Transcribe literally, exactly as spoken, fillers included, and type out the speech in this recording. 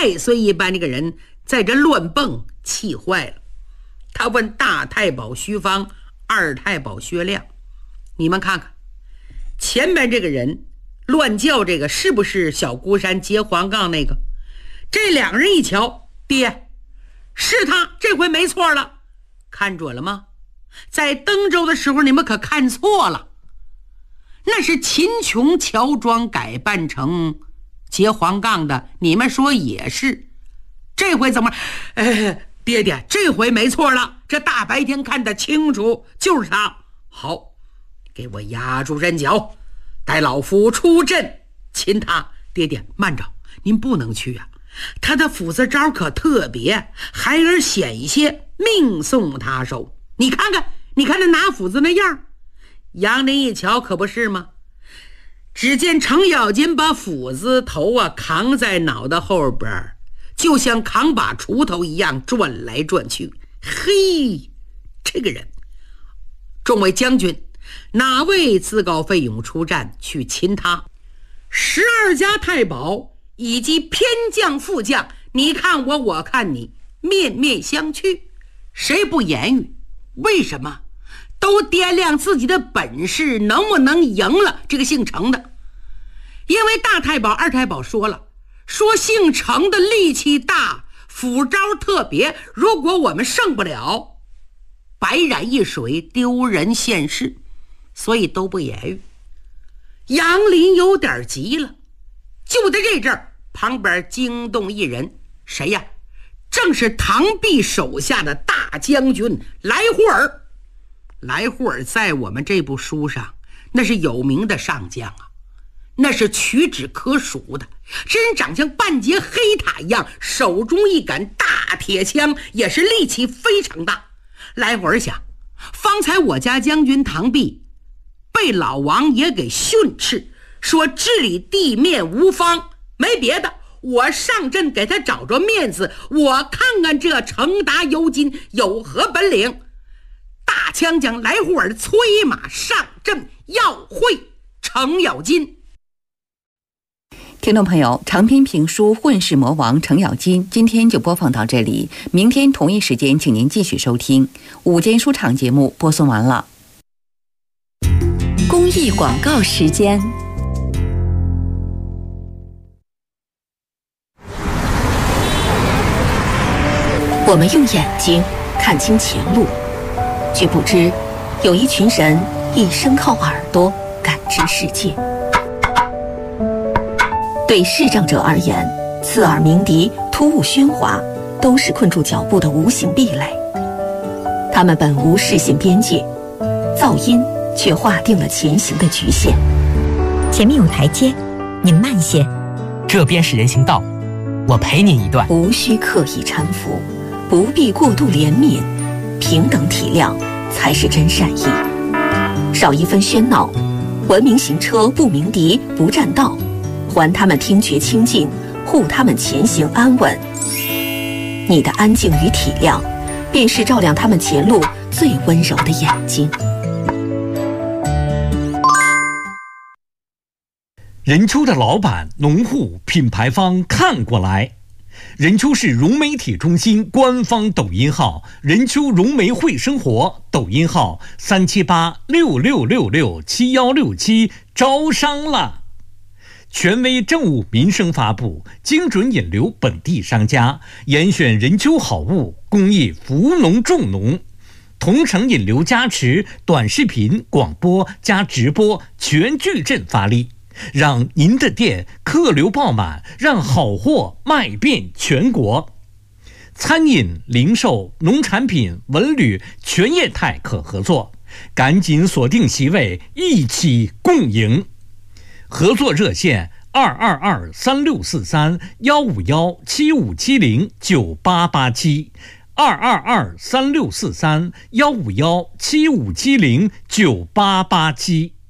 太岁一般这个人在这乱蹦，气坏了。他问大太保徐芳、二太保薛亮，你们看看前面这个人乱叫，这个是不是小孤山截黄杠那个？这两个人一瞧，爹，是他，这回没错了。看准了吗？在登州的时候你们可看错了，那是秦琼乔装改扮成截黄杠的，你们说也是。这回怎么？哎，爹爹，这回没错了，这大白天看得清楚，就是他。好，给我压住阵脚，带老夫出阵擒他。爹爹，慢着，您不能去啊，他的斧子招可特别，孩儿险些命送他手。你看看，你看他拿斧子那样。杨林一瞧，可不是吗？只见程咬金把斧子头啊扛在脑袋后边，就像扛把锄头一样转来转去。嘿，这个人，众位将军，哪位自告奋勇出战去擒他？十二家太保以及偏将副将，你看我，我看你，面面相觑，谁不言语？为什么？都掂量自己的本事能不能赢了这个姓程的。因为大太保、二太保说了，说姓程的力气大，斧招特别，如果我们胜不了，白染一水，丢人现世，所以都不言语。杨林有点急了，就在这阵儿，旁边惊动一人，谁呀？正是唐弼手下的大将军来护尔。来护尔在我们这部书上那是有名的上将啊，那是屈指可数的，这人长像半截黑塔一样，手中一杆大铁枪，也是力气非常大。来护尔想，方才我家将军唐弼被老王爷给训斥，说治理地面无方，没别的，我上阵给他找着面子，我看看这程达尤金有何本领。大枪将来护尔催马上阵，要会程咬金。 听众朋友，长篇评书《混世魔王程咬金》今天就播放到这里，明天同一时间请您继续收听午间书场节目。播送完了。 公益广告时间。我们用眼睛看清前路，却不知有一群人一生靠耳朵感知世界。对视障者而言，刺耳鸣笛、突兀喧哗都是困住脚步的无形壁垒。他们本无视线边界，噪音却划定了前行的局限。 前面有台阶，您慢些。 这边是人行道，我陪您一段。 无需刻意搀扶，不必过度怜悯，平等体谅才是真善意。少一分喧闹，文明行车不鸣笛不占道，还他们听觉清净，护他们前行安稳。你的安静与体谅，便是照亮他们前路最温柔的眼睛。 任丘的老板、农户、品牌方看过来。任丘市融媒体中心官方抖音号任丘融媒会生活，抖音号三七八六六六六七幺六七，招商了。权威政务民生发布，精准引流本地商家，严选任丘好物，公益扶农助农，同城引流加持，短视频、广播加直播全矩阵发力，让您的店客流爆满，让好货卖遍全国。餐饮、零售、农产品、文旅全业态可合作，赶紧锁定席位，一起共赢。合作热线二二二三六四三幺五幺七五七零九八八七，二二二三六四三幺五幺七五七零九八八七。